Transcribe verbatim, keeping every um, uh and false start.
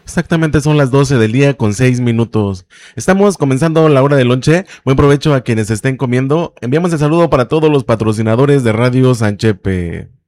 Exactamente son las doce del día con seis minutos. Estamos comenzando la hora del lonche. Buen provecho a quienes estén comiendo. Enviamos el saludo para todos los patrocinadores de Radio Sanchepe.